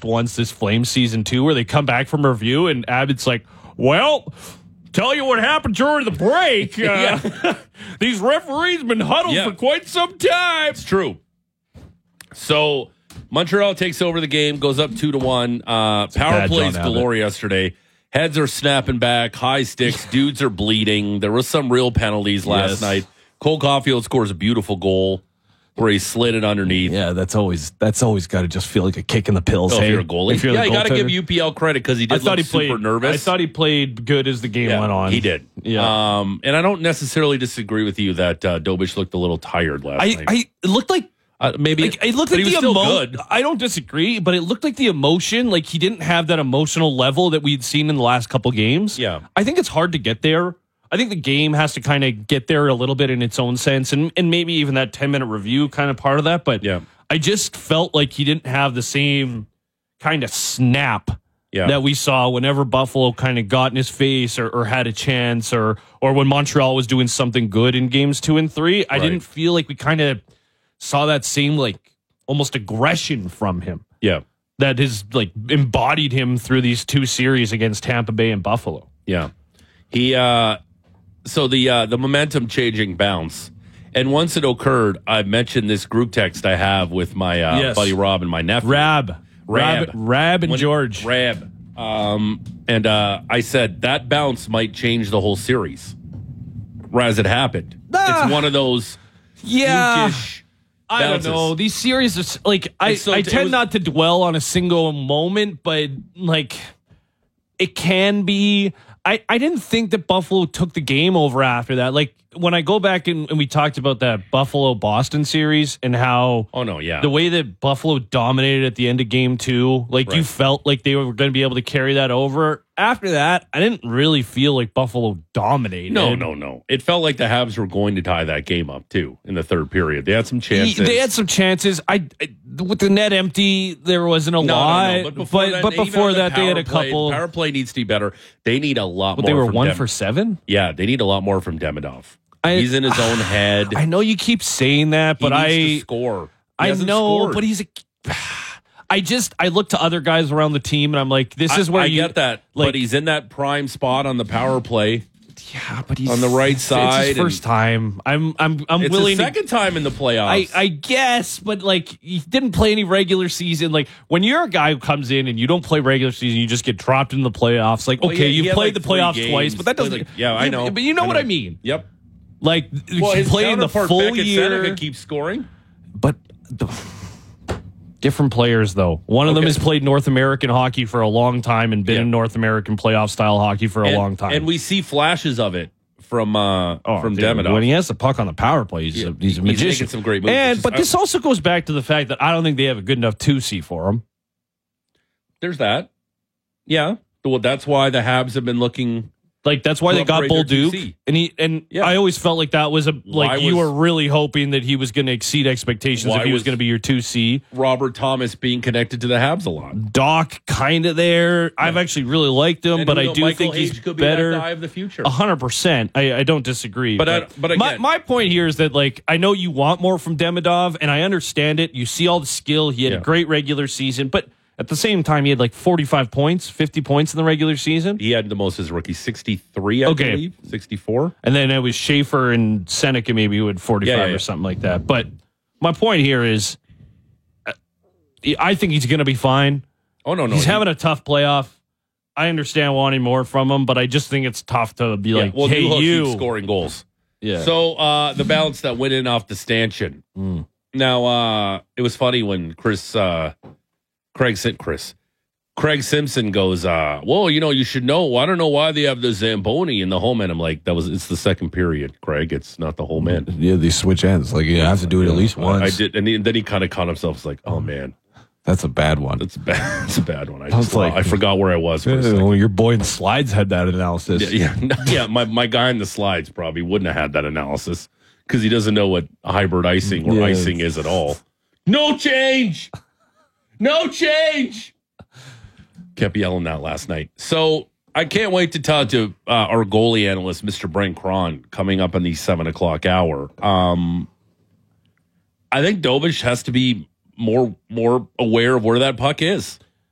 just once this Flames season 2 where they come back from review and Abbott's like, well, tell you what happened during the break. These referees been huddled for quite some time. It's true. So Montreal takes over the game, goes up 2-1. Power plays galore yesterday. Heads are snapping back, high sticks, dudes are bleeding. There was some real penalties last night. Cole Caulfield scores a beautiful goal where he slid it underneath. Yeah, that's always got to just feel like a kick in the pills. If you're a goalie. You got to give UPL credit because he did look super nervous. I thought he played good as the game went on. He did. Yeah. And I don't necessarily disagree with you that Dobish looked a little tired last night. It looked like maybe it looked like he was still good. I don't disagree, but it looked like the emotion, like he didn't have that emotional level that we'd seen in the last couple games. Yeah. I think it's hard to get there. I think the game has to kind of get there a little bit in its own sense, and maybe even that 10-minute review kind of part of that. But I just felt like he didn't have the same kind of snap that we saw whenever Buffalo kind of got in his face or had a chance or when Montreal was doing something good in games 2 and 3. I didn't feel like we kind of saw that same like almost aggression from him. Yeah. That has like embodied him through these 2 series against Tampa Bay and Buffalo. Yeah. He so the momentum changing bounce. And once it occurred, I mentioned this group text I have with my buddy Rob and my nephew. Rab and George. Rab. And I said that bounce might change the whole series. As it happened. It's one of those flukish I don't know. These series are like I tend not to dwell on a single moment, but like it can be. I didn't think that Buffalo took the game over after that. Like when I go back and we talked about that Buffalo-Boston series and how the way that Buffalo dominated at the end of game 2, like you felt like they were going to be able to carry that over. After that, I didn't really feel like Buffalo dominated. No. It felt like the Habs were going to tie that game up too in the third period. They had some chances. I with the net empty, there wasn't a lot. But before that, they had a couple. Power play needs to be better. They need a lot more. They were 1 for 7. Yeah, they need a lot more from Demidov. He's in his own head. I know you keep saying that, but he needs to score. I know, but he's a. I look to other guys around the team, and I'm like, this is where I get that. Like, but he's in that prime spot on the power play. Yeah, but he's on the right side. It's his first time. I'm it's willing. It's his second time in the playoffs. I guess, but like he didn't play any regular season. Like when you're a guy who comes in and you don't play regular season, you just get dropped in the playoffs. Like you played the playoffs twice, but that doesn't. I know. But you know what I mean. Yep. Like his playing the full Beckett year. Seneca keeps scoring, but. Different players, though. One of them has played North American hockey for a long time and been in North American playoff style hockey for a long time. And we see flashes of it from Demidov. When he has the puck on the power play, he's a magician. He's making some great moves. But this also goes back to the fact that I don't think they have a good enough 2C for him. There's that. Yeah. Well, that's why the Habs have been looking. Like that's why they got Bolduc, and I always felt like that was you were really hoping that he was going to exceed expectations if he was going to be your 2C. Robert Thomas being connected to the Habs a lot. Doc kind of there. Yeah. I've actually really liked him, but I do think he's could better. Be that guy of the future. 100%. I don't disagree. But again, my point here is that like I know you want more from Demidov, and I understand it. You see all the skill. He had a great regular season, but. At the same time, he had like 45 points, 50 points in the regular season. He had the most as rookie, 63, I believe, 64. And then it was Schaefer and Seneca maybe who had 45 or something like that. But my point here is I think he's going to be fine. Oh, no. He's having a tough playoff. I understand wanting more from him, but I just think it's tough to be like, hey, you. Keep scoring goals. Yeah. So the balance that went in off the stanchion. Now, it was funny when Craig Simpson goes, well, you should know. I don't know why they have the Zamboni in the home end. I'm like, it's the second period, Craig. It's not the home end. Yeah, they switch ends. Like, you have to do it at least once. I did. And then he kind of caught himself. It's like, oh, man. That's a bad one. It's bad. It's a bad one. I forgot where I was for a second. Well, your boy in the slides had that analysis. Yeah. My guy in the slides probably wouldn't have had that analysis because he doesn't know what hybrid icing or icing is at all. No change. No change. Kept yelling that last night. So I can't wait to talk to our goalie analyst, Mr. Brent Cron, coming up in the 7 o'clock hour. I think Dobish has to be more aware of where that puck is.